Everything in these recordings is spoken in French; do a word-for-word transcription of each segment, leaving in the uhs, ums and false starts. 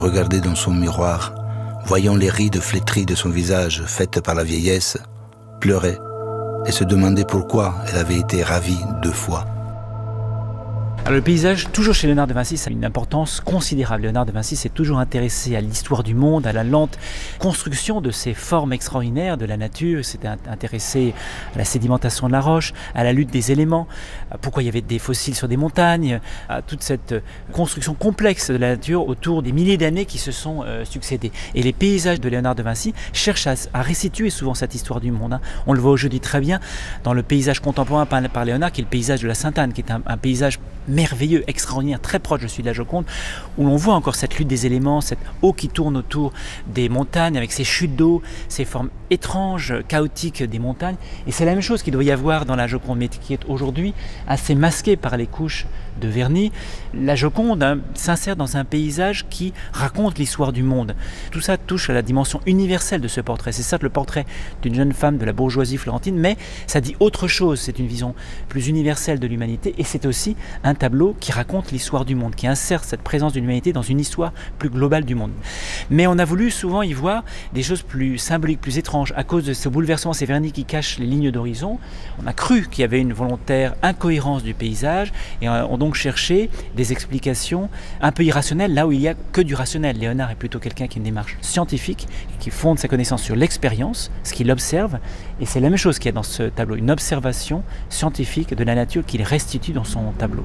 regardait dans son miroir, voyant les rides flétries de son visage faites par la vieillesse, pleurait et se demandait pourquoi elle avait été ravie deux fois. Alors le paysage, toujours chez Léonard de Vinci, ça a une importance considérable. Léonard de Vinci s'est toujours intéressé à l'histoire du monde, à la lente construction de ces formes extraordinaires de la nature. Il s'était intéressé à la sédimentation de la roche, à la lutte des éléments, à pourquoi il y avait des fossiles sur des montagnes, à toute cette construction complexe de la nature autour des milliers d'années qui se sont euh, succédées. Et les paysages de Léonard de Vinci cherchent à, à restituer souvent cette histoire du monde. Hein. On le voit aujourd'hui très bien dans le paysage contemporain par, par Léonard, qui est le paysage de la Sainte-Anne, qui est un, un paysage merveilleux, extraordinaire, très proche de celui de la Joconde, où l'on voit encore cette lutte des éléments, cette eau qui tourne autour des montagnes, avec ces chutes d'eau, ces formes étranges, chaotiques des montagnes. Et c'est la même chose qu'il doit y avoir dans la Joconde, mais qui est aujourd'hui assez masquée par les couches de vernis. La Joconde hein, s'insère dans un paysage qui raconte l'histoire du monde. Tout ça touche à la dimension universelle de ce portrait. C'est ça le portrait d'une jeune femme de la bourgeoisie florentine, mais ça dit autre chose. C'est une vision plus universelle de l'humanité, et c'est aussi un tableau qui raconte l'histoire du monde, qui insère cette présence de l'humanité dans une histoire plus globale du monde. Mais on a voulu souvent y voir des choses plus symboliques, plus étranges, à cause de ce bouleversement, ces vernis qui cachent les lignes d'horizon. On a cru qu'il y avait une volontaire incohérence du paysage, et on donc cherché des explications un peu irrationnelles, là où il n'y a que du rationnel. Léonard est plutôt quelqu'un qui a une démarche scientifique, qui fonde sa connaissance sur l'expérience, ce qu'il observe, et c'est la même chose qu'il y a dans ce tableau, une observation scientifique de la nature qu'il restitue dans son tableau.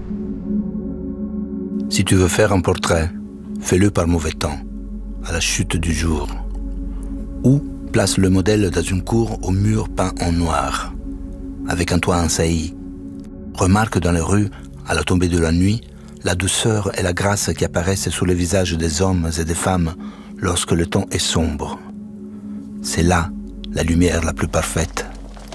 Si tu veux faire un portrait, fais-le par mauvais temps, à la chute du jour. Ou place le modèle dans une cour au mur peint en noir, avec un toit en saillie. Remarque dans les rues, à la tombée de la nuit, la douceur et la grâce qui apparaissent sur les visages des hommes et des femmes lorsque le temps est sombre. C'est là la lumière la plus parfaite.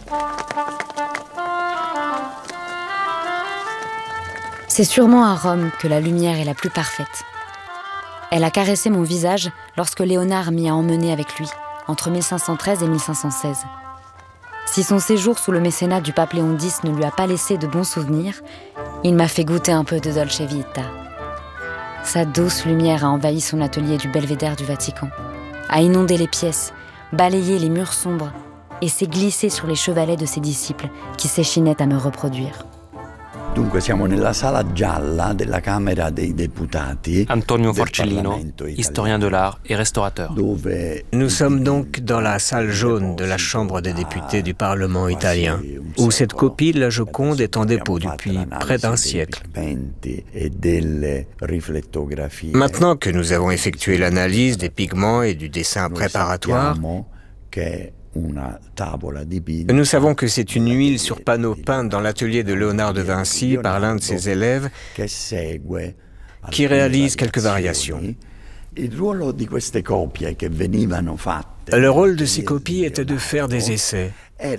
C'est sûrement à Rome que la lumière est la plus parfaite. Elle a caressé mon visage lorsque Léonard m'y a emmené avec lui, entre mille cinq cent treize et mille cinq cent seize. Si son séjour sous le mécénat du pape Léon dix ne lui a pas laissé de bons souvenirs, il m'a fait goûter un peu de Dolce Vita. Sa douce lumière a envahi son atelier du Belvédère du Vatican, a inondé les pièces, balayé les murs sombres et s'est glissé sur les chevalets de ses disciples qui s'échinaient à me reproduire. Dunque siamo nella sala gialla della Camera dei Deputati. Antonio Forcellino, historien de l'art et restaurateur. Nous sommes donc dans la salle jaune de la Chambre des députés du Parlement italien, où cette copie de la Joconde est en dépôt depuis près d'un siècle. Maintenant que nous avons effectué l'analyse des pigments et du dessin préparatoire, nous savons que c'est une huile sur panneau peinte dans l'atelier de Léonard de Vinci par l'un de ses élèves qui réalise quelques variations. Le rôle de ces copies était de faire des essais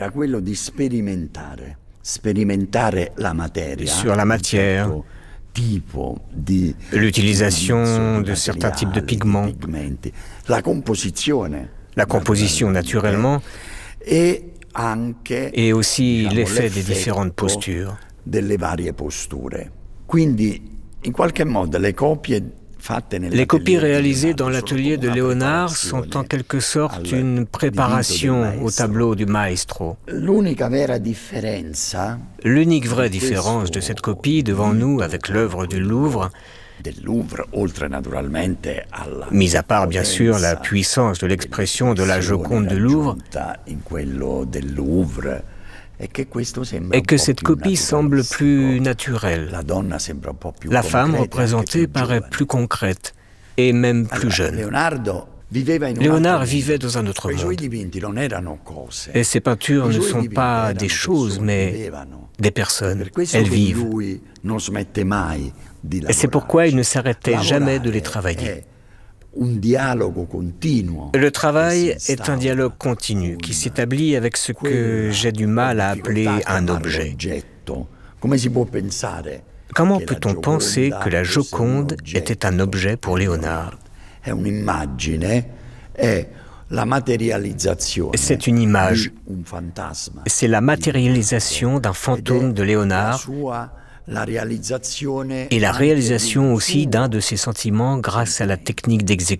sur la matière, l'utilisation de certains types de pigments, la composition naturellement, et aussi l'effet des différentes postures. Les copies réalisées dans l'atelier de Léonard sont en quelque sorte une préparation au tableau du maestro. L'unique vraie différence de cette copie devant nous avec l'œuvre du Louvre, mis à part bien sûr la puissance de l'expression de la Joconde du Louvre, est que cette copie semble plus naturelle. La femme représentée paraît plus concrète et même plus jeune. Léonard vivait dans un autre monde. Et ses peintures ne sont pas des choses, mais des personnes. Elles vivent. Et c'est pourquoi il ne s'arrêtait jamais de les travailler. Le travail est un dialogue continu qui s'établit avec ce que j'ai du mal à appeler un objet. Comment peut-on penser que la Joconde était un objet pour Léonard ? C'est une image, c'est la matérialisation d'un fantôme de Léonard et la réalisation aussi d'un de ses sentiments grâce à la technique d'exécution.